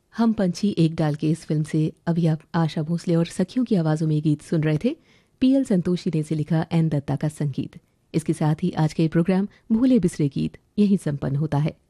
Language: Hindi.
हम पंछी एक डाल के इस फिल्म से अभी आप आशा भोसले और सखियों की आवाज़ों में ये गीत सुन रहे थे। पीएल संतोषी ने इसे लिखा, एन दत्ता का संगीत। इसके साथ ही आज का ये प्रोग्राम भूले बिसरे गीत यहीं संपन्न होता है।